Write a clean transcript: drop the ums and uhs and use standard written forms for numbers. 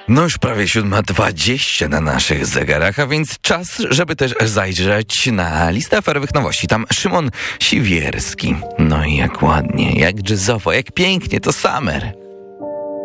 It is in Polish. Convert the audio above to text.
No już prawie 7:20 na naszych zegarach, a więc czas, żeby też zajrzeć na listę aferowych nowości. Tam Szymon Siwierski. No i jak ładnie, jak jazzowo, jak pięknie, to Summer.